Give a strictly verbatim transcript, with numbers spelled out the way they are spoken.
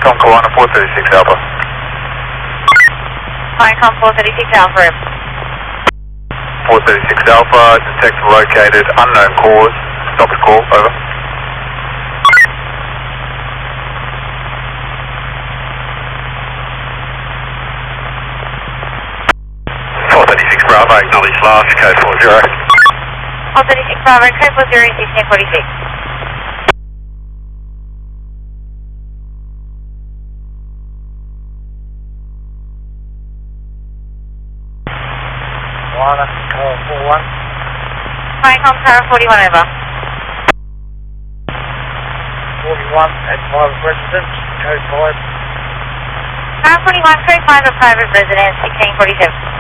Com Kiwana four thirty-six Alpha. Pinecom four thirty-six Alpha. four thirty-six Alpha, detector located, unknown cause. Stop the call, over. four thirty-six Bravo, acknowledge last, code four zero. four thirty-six Bravo, code four zero, sixteen forty-six. Kiwana, Tower forty-one. Pinecom Tower forty-one, over. forty-one at private residence, code five. Tower forty-one, code five of private residence, sixteen forty-seven.